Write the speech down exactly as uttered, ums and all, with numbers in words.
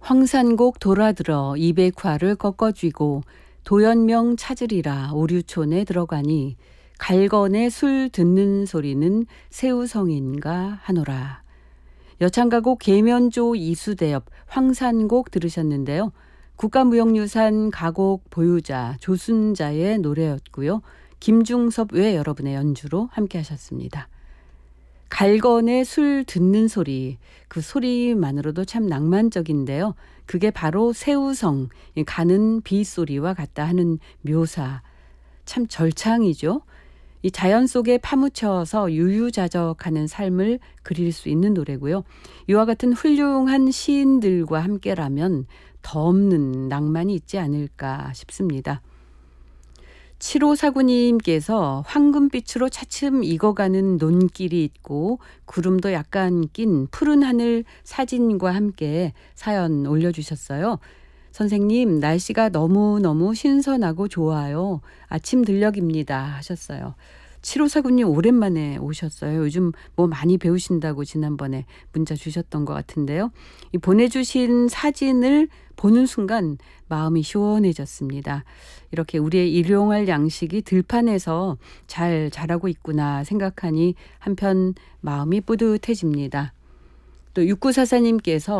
황산곡 돌아들어 이백화를 꺾어쥐고 도연명 찾으리라 오류촌에 들어가니 갈건의 술 듣는 소리는 새우성인가 하노라. 여창가곡 계면조 이수대엽 황산곡 들으셨는데요. 국가무형유산 가곡 보유자 조순자의 노래였고요. 김중섭 외 여러분의 연주로 함께 하셨습니다. 갈건의 술 듣는 소리, 그 소리만으로도 참 낭만적인데요. 그게 바로 새우성, 가는 빗소리와 같다 하는 묘사. 참 절창이죠. 이 자연 속에 파묻혀서 유유자적하는 삶을 그릴 수 있는 노래고요. 이와 같은 훌륭한 시인들과 함께라면 더 없는 낭만이 있지 않을까 싶습니다. 칠오사구님께서 황금빛으로 차츰 익어가는 논길이 있고 구름도 약간 낀 푸른 하늘 사진과 함께 사연 올려주셨어요. 선생님, 날씨가 너무너무 신선하고 좋아요. 아침 들녘입니다 하셨어요. 칠오사구님 오랜만에 오셨어요. 요즘 뭐 많이 배우신다고 지난번에 문자 주셨던 것 같은데요. 이 보내주신 사진을 보는 순간 마음이 시원해졌습니다. 이렇게 우리의 일용할 양식이 들판에서 잘 자라고 있구나 생각하니 한편 마음이 뿌듯해집니다. 또 육구사사님께서